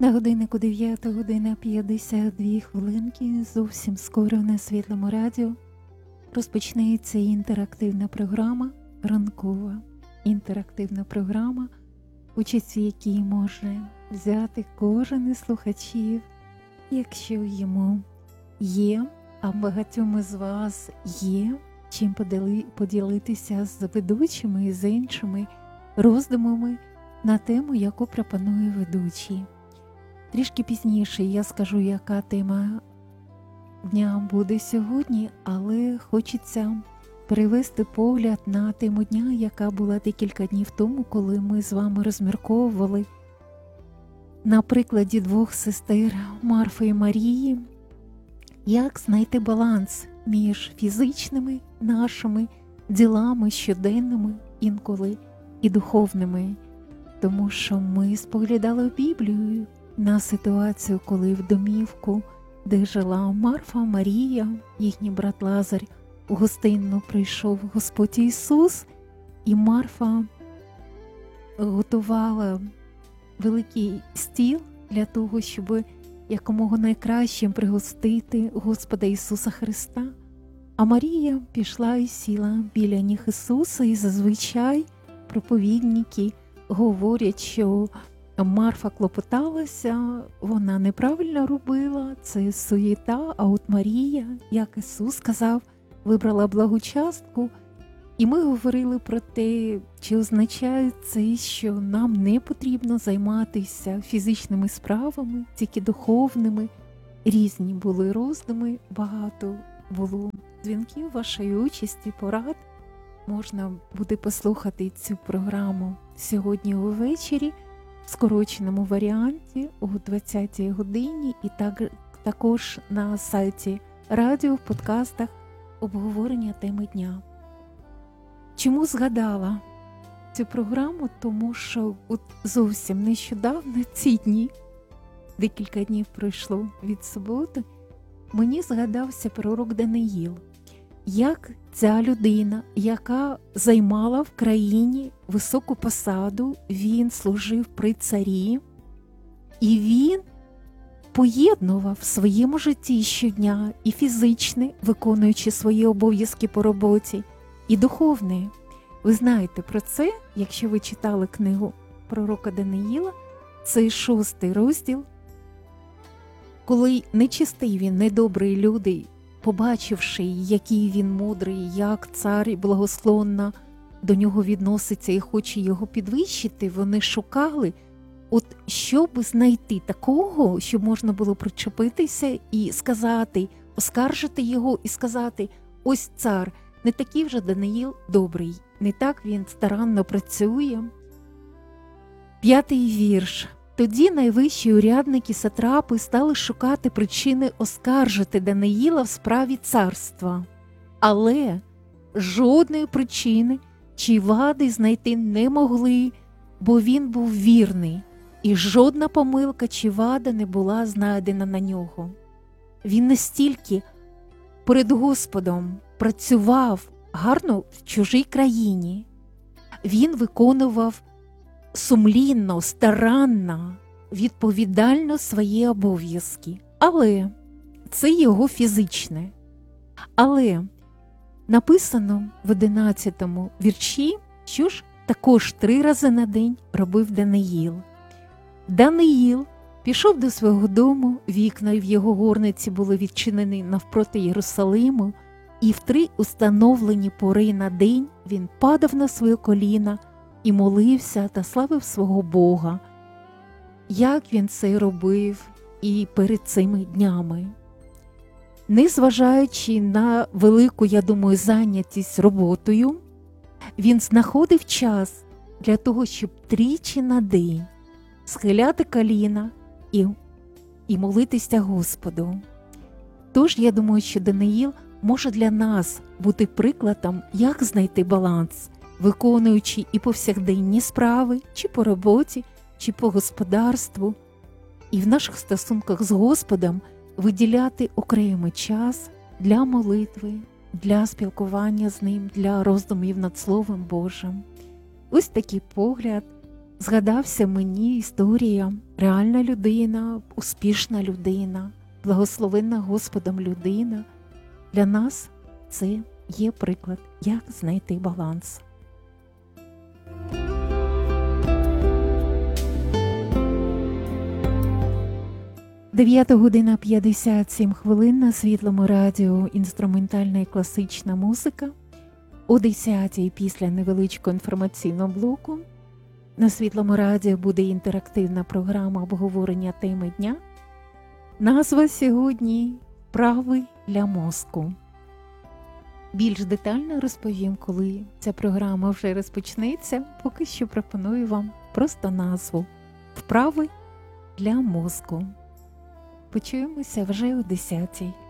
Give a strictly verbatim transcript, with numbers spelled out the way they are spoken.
На годиннику дев'ята година п'ятдесят дві хвилинки, зовсім скоро на Світлому радіо розпочнеться інтерактивна програма, ранкова інтерактивна програма, участь в якій може взяти кожен із слухачів, якщо йому є, а багатьом із вас є, чим поділи, поділитися з ведучими і з іншими роздумами на тему, яку пропонує ведучий. Трішки пізніше я скажу, яка тема дня буде сьогодні, але хочеться перевести погляд на тему дня, яка була декілька днів тому, коли ми з вами розмірковували на прикладі двох сестер Марфи і Марії, як знайти баланс між фізичними нашими ділами щоденними інколи і духовними. Тому що ми споглядали в Біблію на ситуацію, коли в домівку, де жила Марфа, Марія, їхній брат Лазар, у гостинну прийшов Господь Ісус, і Марфа готувала великий стіл для того, щоб якомога найкращим пригостити Господа Ісуса Христа. А Марія пішла і сіла біля ніг Ісуса, і зазвичай проповідники говорять, що Марфа клопоталася, вона неправильно робила, це суєта, а от Марія, як Ісус сказав, вибрала благу частку. І ми говорили про те, чи означає це, що нам не потрібно займатися фізичними справами, тільки духовними. Різні були роздуми, багато було дзвінків вашої участі, порад. Можна буде послухати цю програму сьогодні увечері в скороченому варіанті о двадцятій годині і так, також на сайті радіо, в подкастах обговорення теми дня. Чому згадала цю програму? Тому що от зовсім нещодавно, ці дні, декілька днів пройшло від суботи, мені згадався пророк Даниїл. Як ця людина, яка займала в країні високу посаду, він служив при царі, і він поєднував в своєму житті щодня і фізичне, виконуючи свої обов'язки по роботі, і духовне. Ви знаєте про це, якщо ви читали книгу пророка Даниїла, це шостий розділ, коли нечистиві, недобрі люди, побачивши, який він мудрий, як цар благословенно до нього відноситься і хоче його підвищити, вони шукали, от щоб знайти такого, щоб можна було причепитися і сказати, оскаржити його і сказати: ось цар, не такий вже Даниїл добрий, не так він старанно працює. П'ятий вірш. Тоді найвищі урядники сатрапи стали шукати причини оскаржити Даниїла в справі царства. Але жодної причини чи вади знайти не могли, бо він був вірний, і жодна помилка чи вада не була знайдена на нього. Він настільки перед Господом працював гарно в чужій країні, він виконував сумлінно, старанно, відповідально свої обов'язки. Але це його фізичне. Але написано в одинадцятому вірші, що ж також три рази на день робив Даниїл. Даниїл пішов до свого дому, вікна в його горниці були відчинені навпроти Єрусалиму, і в три установлені пори на день він падав на своє коліна і молився та славив свого Бога. Як він це робив і перед цими днями. Незважаючи на велику, я думаю, зайнятість роботою, він знаходив час для того, щоб тричі на день схиляти коліна і, і молитися Господу. Тож, я думаю, що Даниїл може для нас бути прикладом, як знайти баланс, виконуючи і повсякденні справи, чи по роботі, чи по господарству, і в наших стосунках з Господом виділяти окремий час для молитви, для спілкування з Ним, для роздумів над Словом Божим. Ось такий погляд Згадався мені історія, реальна людина, успішна людина, благословенна Господом людина. Для нас це є приклад, як знайти баланс. дев'ята година п'ятдесят сім хвилин на Світлому радіо інструментальна і класична музика. О десятій після невеличкого інформаційного блоку на Світлому радіо буде інтерактивна програма обговорення теми дня. Назва сьогодні «Вправи для мозку». Більш детально розповім, коли ця програма вже розпочнеться. Поки що пропоную вам просто назву «Вправи для мозку». Почуємося вже о десятій.